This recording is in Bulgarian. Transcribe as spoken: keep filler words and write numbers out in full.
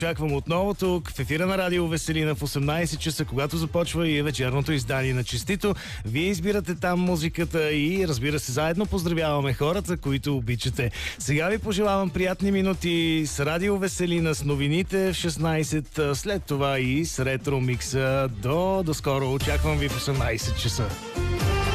Очаквам отново тук в ефира на Радио Веселина в осемнайсет часа, когато започва и вечерното издание на Честито. Вие избирате там музиката и, разбира се, заедно поздравяваме хората, които обичате. Сега ви пожелавам приятни минути с Радио Веселина, с новините в шестнайсет, след това и с ретро микса. До, до скоро. Очаквам ви в осемнайсет часа.